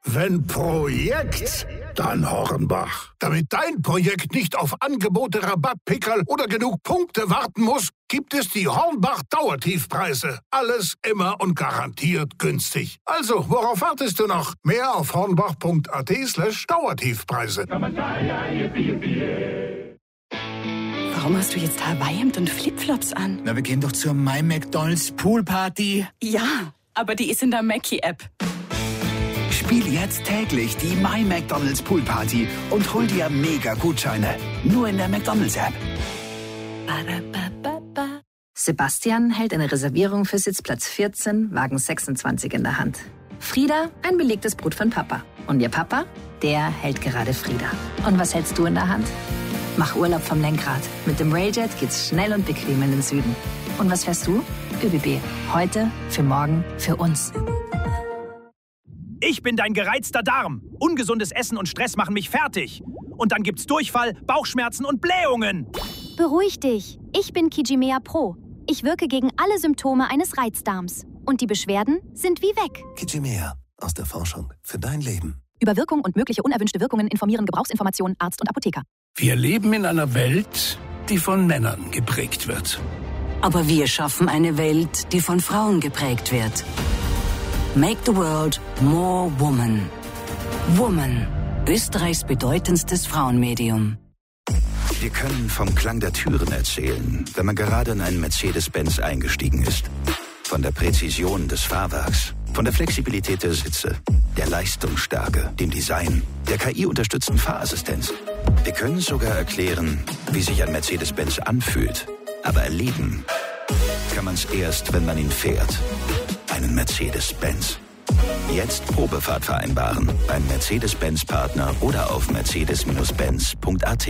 Wenn Projekt, dann Hornbach. Damit dein Projekt nicht auf Angebote, Rabattpickerl oder genug Punkte warten muss, gibt es die Hornbach Dauertiefpreise. Alles immer und garantiert günstig. Also, worauf wartest du noch? Mehr auf hornbach.at/Dauertiefpreise. Warum hast du jetzt Hawaii-Hemd und Flipflops an? Na, wir gehen doch zur My McDonald's Poolparty. Ja, aber die ist in der Mackie-App. Spiel jetzt täglich die My McDonald's Poolparty und hol dir mega Gutscheine. Nur in der McDonald's-App. Sebastian hält eine Reservierung für Sitzplatz 14, Wagen 26 in der Hand. Frieda, ein belegtes Brot von Papa. Und ihr Papa, der hält gerade Frieda. Und was hältst du in der Hand? Mach Urlaub vom Lenkrad. Mit dem Railjet geht's schnell und bequem in den Süden. Und was fährst du? ÖBB. Heute, für morgen, für uns. Ich bin dein gereizter Darm. Ungesundes Essen und Stress machen mich fertig. Und dann gibt's Durchfall, Bauchschmerzen und Blähungen. Beruhig dich. Ich bin Kijimea Pro. Ich wirke gegen alle Symptome eines Reizdarms. Und die Beschwerden sind wie weg. Kijimea. Aus der Forschung. Für dein Leben. Über Wirkung und mögliche unerwünschte Wirkungen informieren Gebrauchsinformationen Arzt und Apotheker. Wir leben in einer Welt, die von Männern geprägt wird. Aber wir schaffen eine Welt, die von Frauen geprägt wird. Make the world more woman. Woman, Österreichs bedeutendstes Frauenmedium. Wir können vom Klang der Türen erzählen, wenn man gerade in einen Mercedes-Benz eingestiegen ist. Von der Präzision des Fahrwerks, von der Flexibilität der Sitze, der Leistungsstärke, dem Design, der KI-unterstützten Fahrassistenz. Wir können sogar erklären, wie sich ein Mercedes-Benz anfühlt. Aber erleben kann man es erst, wenn man ihn fährt. Einen Mercedes-Benz. Jetzt Probefahrt vereinbaren beim Mercedes-Benz-Partner oder auf mercedes-benz.at.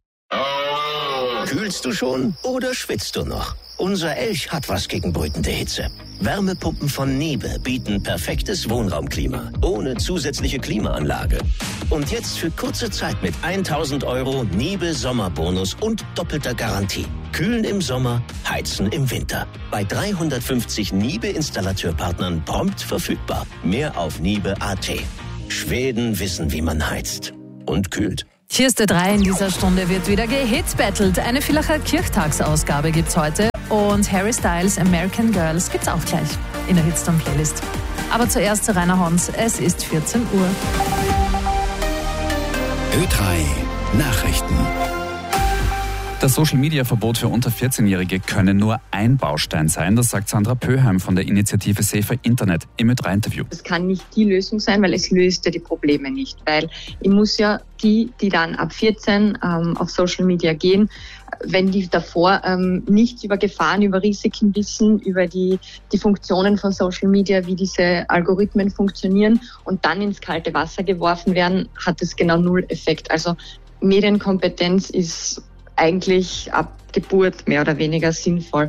Kühlst du schon oder schwitzt du noch? Unser Elch hat was gegen brütende Hitze. Wärmepumpen von Niebe bieten perfektes Wohnraumklima, ohne zusätzliche Klimaanlage. Und jetzt für kurze Zeit mit 1.000 € Niebe Sommerbonus und doppelter Garantie. Kühlen im Sommer, heizen im Winter. Bei 350 Niebe-Installateurpartnern prompt verfügbar. Mehr auf niebe.at. Schweden wissen, wie man heizt und kühlt. Hier ist der 3 in dieser Stunde wird wieder gehitbattelt. Eine Villacher Kirchtagsausgabe gibt's heute und Harry Styles American Girls gibt's auch gleich in der Hitstorm-Playlist. Aber zuerst zu Rainer Hons, es ist 14 Uhr. Ö3 Nachrichten. Das Social-Media-Verbot für unter 14-Jährige könne nur ein Baustein sein, das sagt Sandra Pöheim von der Initiative Safer Internet im Ö3-Interview. Das kann nicht die Lösung sein, weil es löst ja die Probleme nicht. Weil ich muss ja die dann ab 14 auf Social Media gehen, wenn die davor nichts über Gefahren, über Risiken wissen, über die Funktionen von Social Media, wie diese Algorithmen funktionieren und dann ins kalte Wasser geworfen werden, hat es genau null Effekt. Also Medienkompetenz ist eigentlich ab Geburt mehr oder weniger sinnvoll.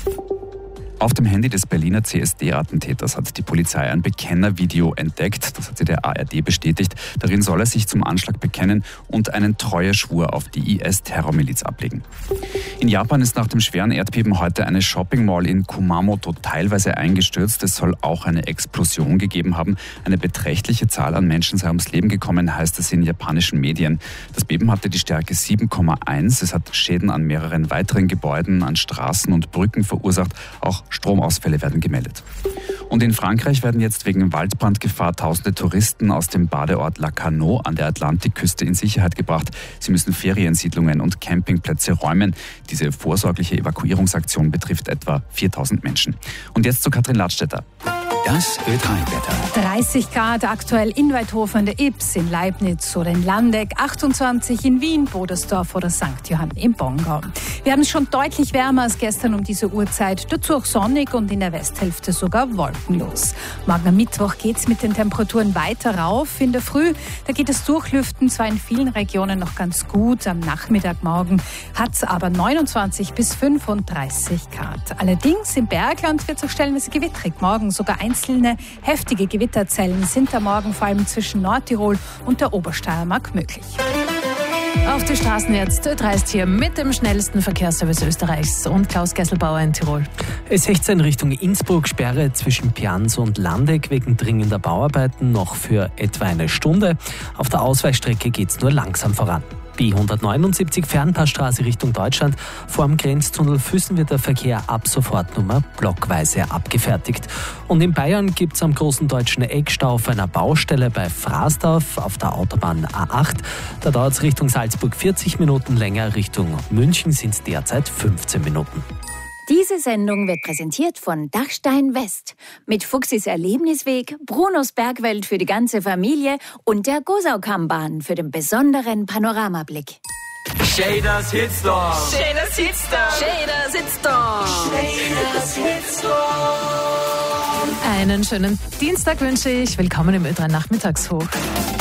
Auf dem Handy des Berliner CSD-Attentäters hat die Polizei ein Bekennervideo entdeckt. Das hat sie der ARD bestätigt. Darin soll er sich zum Anschlag bekennen und einen Treueschwur auf die IS-Terrormiliz ablegen. In Japan ist nach dem schweren Erdbeben heute eine Shopping-Mall in Kumamoto teilweise eingestürzt. Es soll auch eine Explosion gegeben haben. Eine beträchtliche Zahl an Menschen sei ums Leben gekommen, heißt es in japanischen Medien. Das Beben hatte die Stärke 7,1. Es hat Schäden an mehreren weiteren Gebäuden, an Straßen und Brücken verursacht. Auch Stromausfälle werden gemeldet. Und in Frankreich werden jetzt wegen Waldbrandgefahr tausende Touristen aus dem Badeort Lacanau an der Atlantikküste in Sicherheit gebracht. Sie müssen Feriensiedlungen und Campingplätze räumen. Diese vorsorgliche Evakuierungsaktion betrifft etwa 4.000 Menschen. Und jetzt zu Katrin Ladstätter. Das Ö3-Wetter. 30 Grad aktuell in Weidhofen, der Ybbs, in Leibniz oder in Landeck, 28 in Wien, Bodersdorf oder St. Johann im Bongau. Wir haben es schon deutlich wärmer als gestern um diese Uhrzeit, dazu auch sonnig und in der Westhälfte sogar wolkenlos. Morgen am Mittwoch geht es mit den Temperaturen weiter rauf. In der Früh, da geht es durchlüften, zwar in vielen Regionen noch ganz gut, am Nachmittag morgen hat es aber 29 bis 35 Grad. Allerdings im Bergland wird es auch stellenweise gewittrig. Morgen sogar einzelne heftige Gewitterzellen sind am Morgen vor allem zwischen Nordtirol und der Obersteiermark möglich. Auf die Straßen jetzt. Ö3 ist hier mit dem schnellsten Verkehrsservice Österreichs und Klaus Gesselbauer in Tirol. S16 Richtung Innsbruck, Sperre zwischen Pians und Landeck wegen dringender Bauarbeiten noch für etwa eine Stunde. Auf der Ausweichstrecke geht's nur langsam voran. B179 Fernpassstraße Richtung Deutschland. Vor dem Grenztunnel Füssen wird der Verkehr ab sofort nur blockweise abgefertigt. Und in Bayern gibt es am großen deutschen Eckstau auf einer Baustelle bei Frasdorf auf der Autobahn A8. Da dauert es Richtung Salzburg 40 Minuten länger, Richtung München sind es derzeit 15 Minuten. Diese Sendung wird präsentiert von Dachstein West mit Fuchsis Erlebnisweg, Brunos Bergwelt für die ganze Familie und der Gosaukammbahn für den besonderen Panoramablick. Shaders Hitstorm. Shaders Hitstorm. Shaders Hitstorm. Shaders Hitstorm. Einen schönen Dienstag wünsche ich. Willkommen im Ö3 Nachmittagshoch.